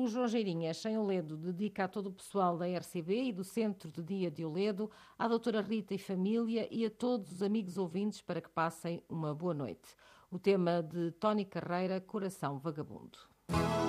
O João Geirinhas, em Oledo, dedica a todo o pessoal da RCB e do Centro de Dia de Oledo, à doutora Rita e família e a todos os amigos ouvintes para que passem uma boa noite. O tema de Tony Carreira, Coração Vagabundo.